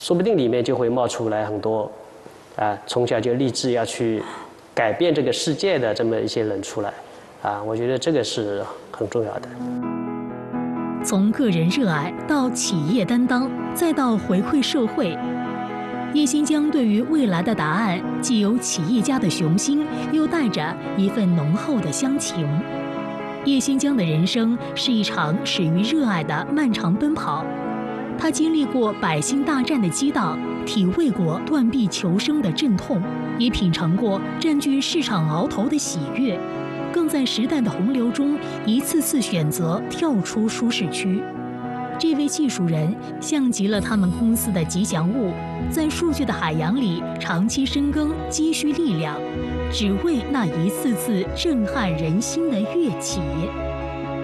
说不定里面就会冒出来很多从小就立志要去改变这个世界的这么一些人出来我觉得这个是很重要的。 从个人热爱到企业担当，再到回馈社会，叶新疆对于未来的答案既有企业家的雄心，又带着一份浓厚的乡情。叶新疆的人生是一场始于热爱的漫长奔跑，他经历过百姓大战的激荡，体会过断臂求生的阵痛，也品尝过占据市场鳌头的喜悦，更在时代的洪流中一次次选择跳出舒适区。这位技术人像极了他们公司的吉祥物，在数据的海洋里长期深耕，积蓄力量，只为那一次次震撼人心的跃起。